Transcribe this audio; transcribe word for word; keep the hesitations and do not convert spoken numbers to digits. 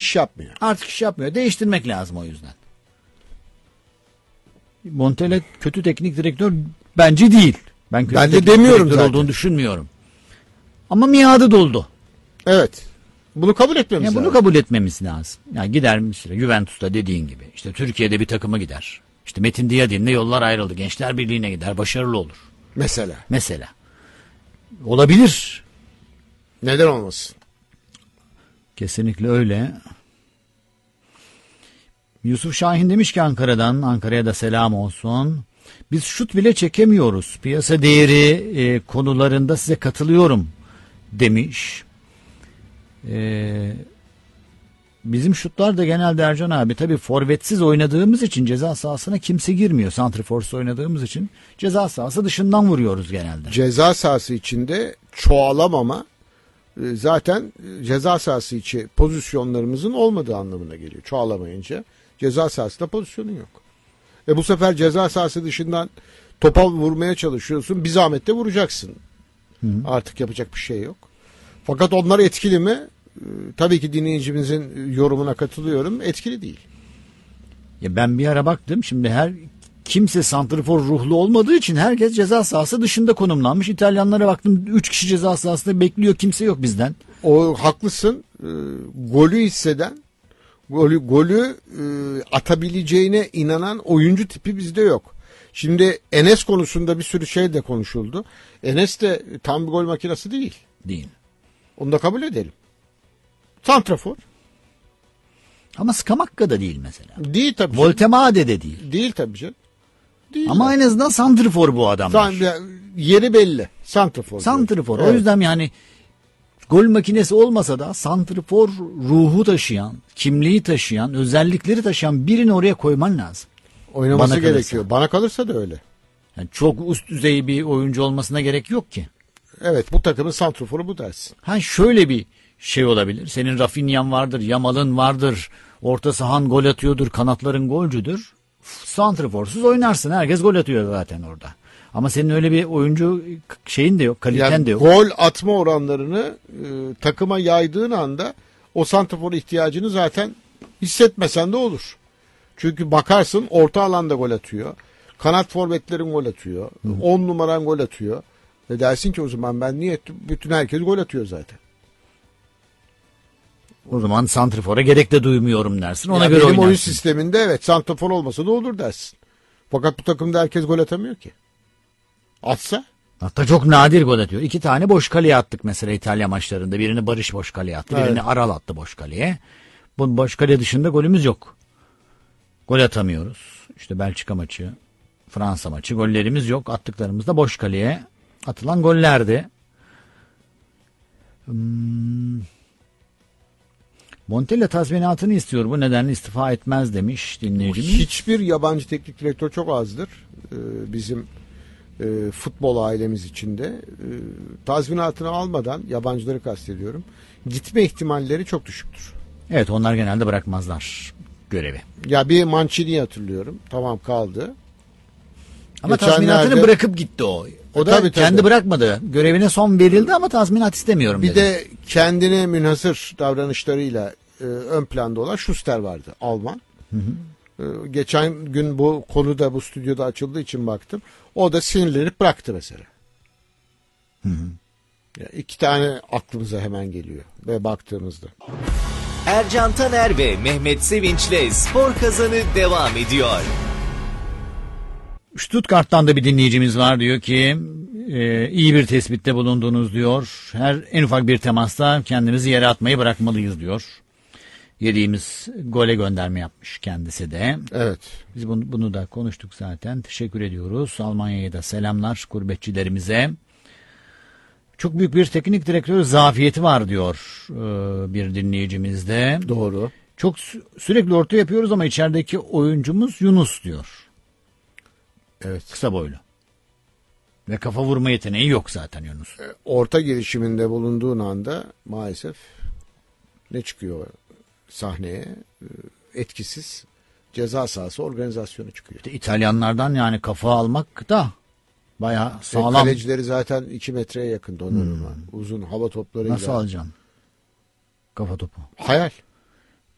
iş yapmıyor. Artık iş yapmıyor. Değiştirmek lazım o yüzden. Montella kötü teknik direktör bence değil. Ben kötü Ben de teknik demiyorum direktör zaten. olduğunu düşünmüyorum. Ama miadı doldu. Evet. Bunu kabul etmemiz Yani bunu lazım. kabul etmemiz lazım. Yani gider mesela Juventus'ta dediğin gibi. İşte Türkiye'de bir takıma gider. İşte Metin Diyadin'le yollar ayrıldı. Gençler Birliği'ne gider. Başarılı olur. Mesela. Mesela. Olabilir. Neden olmasın? Kesinlikle öyle. Yusuf Şahin demiş ki Ankara'dan, Ankara'ya da selam olsun. Biz şut bile çekemiyoruz. Piyasa değeri e, konularında size katılıyorum demiş. E, bizim şutlar da genelde Ercan abi tabii forvetsiz oynadığımız için ceza sahasına kimse girmiyor. Santriforsuz oynadığımız için ceza sahası dışından vuruyoruz genelde. Ceza sahası içinde çoğalamama e, zaten ceza sahası içi pozisyonlarımızın olmadığı anlamına geliyor. Çoğalamayınca ceza sahasında pozisyonun yok. E bu sefer ceza sahası dışından topa vurmaya çalışıyorsun. Bir zahmet de vuracaksın. Hı hı. Artık yapacak bir şey yok. Fakat onlar etkili mi? Ee, tabii ki dinleyicimizin yorumuna katılıyorum. Etkili değil. Ya ben bir ara baktım. Şimdi her kimse santrafor ruhlu olmadığı için herkes ceza sahası dışında konumlanmış. İtalyanlara baktım üç kişi ceza sahasında bekliyor. Kimse yok bizden. O haklısın. Ee, golü hisseden, golü, golü e, atabileceğine inanan oyuncu tipi bizde yok. Şimdi Enes konusunda bir sürü şey de konuşuldu. Enes de tam bir gol makinesi değil. Değil. Onu da kabul edelim. Santrafor. Ama Scamacca da değil mesela. Değil tabii. canım. Voltemade de değil. Değil tabii canım. Değil Ama yani. en azından santrifor bu adamlar. San- yeri belli. Santrafor. Santrifor. Evet. O yüzden yani gol makinesi olmasa da santrifor ruhu taşıyan, kimliği taşıyan, özellikleri taşıyan birini oraya koyman lazım. Oynaması Bana gerekiyor. kalırsa. Bana kalırsa da öyle. Yani çok üst düzey bir oyuncu olmasına gerek yok ki. Evet, bu takımın santraforu bu dersin. Ha şöyle bir şey olabilir. Senin Rafinha'ın vardır, Yamal'ın vardır. Orta sahan gol atıyordur, kanatların golcüdür. Santriforsuz oynarsın. Herkes gol atıyor zaten orada. Ama senin öyle bir oyuncu şeyin de yok, kaliten Yani de yok. gol atma oranlarını e, takıma yaydığın anda o santrafor ihtiyacını zaten hissetmesen de olur. Çünkü bakarsın orta alanda gol atıyor. Kanat forvetlerin gol atıyor. on numaran gol atıyor. Ve dersin ki o zaman ben niye ettim? Bütün herkes gol atıyor zaten. O zaman santrifora gerek de duymuyorum dersin. Ona Ya göre benim oynarsın. oyun sisteminde evet santrafor olmasa da olur dersin. Fakat bu takımda herkes gol atamıyor ki. Atsa? Hatta çok nadir gol atıyor. İki tane boş kaleye attık mesela İtalya maçlarında. Birini Barış boş kaleye attı. Evet. Birini Aral attı boş kaleye. Bu boş kale dışında golümüz yok. Gol atamıyoruz. İşte Belçika maçı, Fransa maçı gollerimiz yok. Attıklarımız da boş kaleye atılan gollerdi. Hmm. Montella tazminatını istiyor. Bu nedenle istifa etmez demiş dinleyicimiz. Hiçbir yabancı teknik direktör çok azdır. Ee, bizim e, futbol ailemiz içinde. E, tazminatını almadan, yabancıları kastediyorum, gitme ihtimalleri çok düşüktür. Evet, onlar genelde bırakmazlar görevi. Ya bir Mancini'yi hatırlıyorum. Tamam, kaldı. Ama Geçenlerde- tazminatını bırakıp gitti o. O da Tabii, tabii. kendi bırakmadı. Görevine son verildi ama tazminat istemiyorum Bir dedi. de kendine münhasır davranışlarıyla e, ön planda olan Schuster vardı, Alman. Hı hı. E, geçen gün bu konuda bu stüdyoda açıldığı için baktım. O da sinirlenip bıraktı mesela. Hı hı. Ya iki tane aklımıza hemen geliyor ve baktığımızda. Ercan Taner ve Mehmet Sevinç'le Spor Kazanı devam ediyor. Stuttgart'tan da bir dinleyicimiz var, diyor ki e, iyi bir tespitte bulundunuz diyor. Her en ufak bir temasta kendimizi yere atmayı bırakmalıyız diyor. Yediğimiz gole gönderme yapmış kendisi de. Evet. Biz bunu, bunu da konuştuk zaten. Teşekkür ediyoruz. Almanya'ya da selamlar gurbetçilerimize. Çok büyük bir teknik direktör zafiyeti var diyor e, bir dinleyicimiz de. Doğru. Çok sü- sürekli orta yapıyoruz ama içerideki oyuncumuz Yunus diyor. Evet. Kısa boylu. Ve kafa vurma yeteneği yok zaten Yunus. Orta girişiminde bulunduğun anda maalesef ne çıkıyor sahneye? Ee, Etkisiz ceza sahası organizasyonu çıkıyor. İşte İtalyanlardan yani kafa almak da bayağı Ve sağlam. kalecileri zaten iki metreye yakın Donnarumma. Uzun hava toplarıyla. Nasıl alacaksın kafa topu? Hayal.